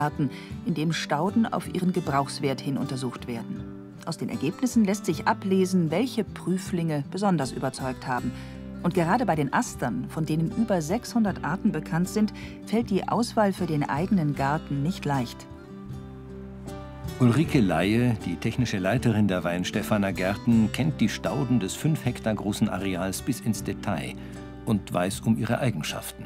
in dem Stauden auf ihren Gebrauchswert hin untersucht werden. Aus den Ergebnissen lässt sich ablesen, welche Prüflinge besonders überzeugt haben. Und gerade bei den Astern, von denen über 600 Arten bekannt sind, fällt die Auswahl für den eigenen Garten nicht leicht. Ulrike Laie, die technische Leiterin der Weihenstephaner Gärten, kennt die Stauden des 5 Hektar großen Areals bis ins Detail und weiß um ihre Eigenschaften.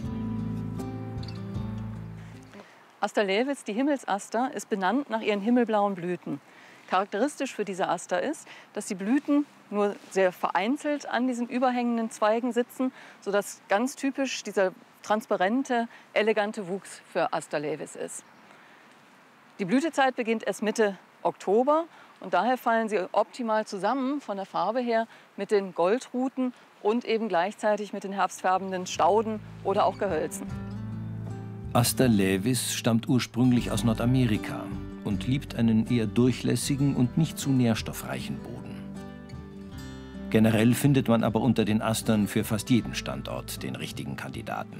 Aster laevis, die Himmelsaster, ist benannt nach ihren himmelblauen Blüten. Charakteristisch für diese Aster ist, dass die Blüten nur sehr vereinzelt an diesen überhängenden Zweigen sitzen, sodass ganz typisch dieser transparente, elegante Wuchs für Aster laevis ist. Die Blütezeit beginnt erst Mitte Oktober und daher fallen sie optimal zusammen von der Farbe her mit den Goldruten und eben gleichzeitig mit den herbstfärbenden Stauden oder auch Gehölzen. Aster laevis stammt ursprünglich aus Nordamerika und liebt einen eher durchlässigen und nicht zu nährstoffreichen Boden. Generell findet man aber unter den Astern für fast jeden Standort den richtigen Kandidaten.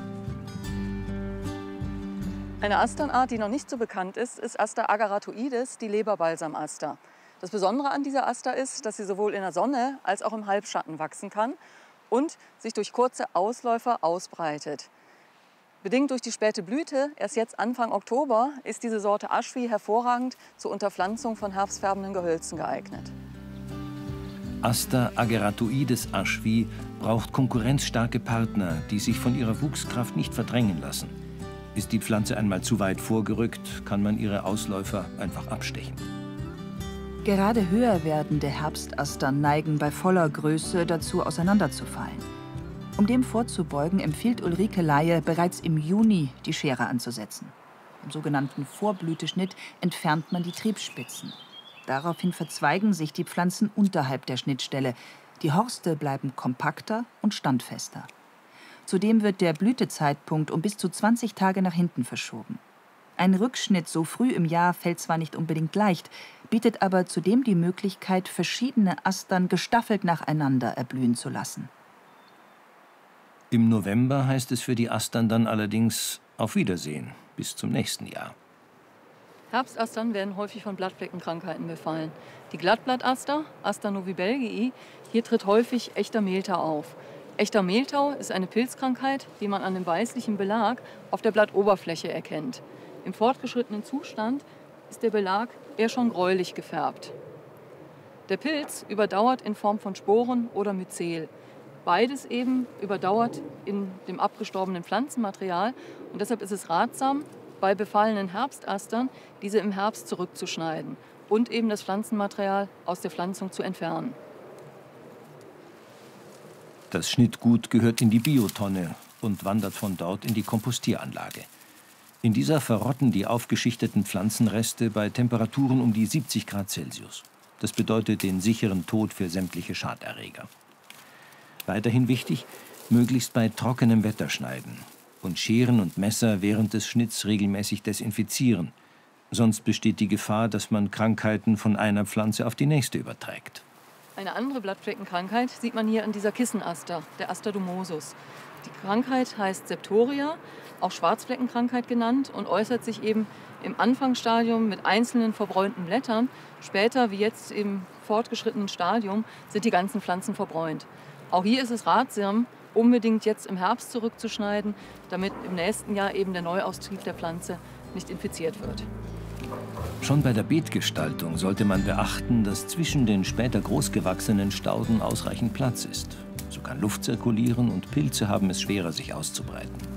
Eine Asternart, die noch nicht so bekannt ist, ist Aster agaratoides, die Leberbalsamaster. Das Besondere an dieser Aster ist, dass sie sowohl in der Sonne als auch im Halbschatten wachsen kann und sich durch kurze Ausläufer ausbreitet. Bedingt durch die späte Blüte, erst jetzt Anfang Oktober, ist diese Sorte Aschwi hervorragend zur Unterpflanzung von herbstfärbenden Gehölzen geeignet. Aster agaratoides Aschwi braucht konkurrenzstarke Partner, die sich von ihrer Wuchskraft nicht verdrängen lassen. Ist die Pflanze einmal zu weit vorgerückt, kann man ihre Ausläufer einfach abstechen. Gerade höher werdende Herbstastern neigen bei voller Größe dazu, auseinanderzufallen. Um dem vorzubeugen, empfiehlt Ulrike Laie, bereits im Juni die Schere anzusetzen. Im sogenannten Vorblüteschnitt entfernt man die Triebspitzen. Daraufhin verzweigen sich die Pflanzen unterhalb der Schnittstelle. Die Horste bleiben kompakter und standfester. Zudem wird der Blütezeitpunkt um bis zu 20 Tage nach hinten verschoben. Ein Rückschnitt so früh im Jahr fällt zwar nicht unbedingt leicht, bietet aber zudem die Möglichkeit, verschiedene Astern gestaffelt nacheinander erblühen zu lassen. Im November heißt es für die Astern dann allerdings auf Wiedersehen, bis zum nächsten Jahr. Herbstastern werden häufig von Blattfleckenkrankheiten befallen. Die Glattblattaster, Aster novibelgii, hier tritt häufig echter Mehltau auf. Echter Mehltau ist eine Pilzkrankheit, die man an dem weißlichen Belag auf der Blattoberfläche erkennt. Im fortgeschrittenen Zustand ist der Belag eher schon gräulich gefärbt. Der Pilz überdauert in Form von Sporen oder Myzel. Beides eben überdauert in dem abgestorbenen Pflanzenmaterial und deshalb ist es ratsam, bei befallenen Herbstastern diese im Herbst zurückzuschneiden und eben das Pflanzenmaterial aus der Pflanzung zu entfernen. Das Schnittgut gehört in die Biotonne und wandert von dort in die Kompostieranlage. In dieser verrotten die aufgeschichteten Pflanzenreste bei Temperaturen um die 70 Grad Celsius. Das bedeutet den sicheren Tod für sämtliche Schaderreger. Weiterhin wichtig, möglichst bei trockenem Wetter schneiden und Scheren und Messer während des Schnitts regelmäßig desinfizieren. Sonst besteht die Gefahr, dass man Krankheiten von einer Pflanze auf die nächste überträgt. Eine andere Blattfleckenkrankheit sieht man hier an dieser Kissenaster, der Aster dumosus. Die Krankheit heißt Septoria, auch Schwarzfleckenkrankheit genannt und äußert sich eben im Anfangsstadium mit einzelnen verbräunten Blättern. Später, wie jetzt im fortgeschrittenen Stadium, sind die ganzen Pflanzen verbräunt. Auch hier ist es ratsam, unbedingt jetzt im Herbst zurückzuschneiden, damit im nächsten Jahr eben der Neuaustrieb der Pflanze nicht infiziert wird. Schon bei der Beetgestaltung sollte man beachten, dass zwischen den später großgewachsenen Stauden ausreichend Platz ist. So kann Luft zirkulieren und Pilze haben es schwerer, sich auszubreiten.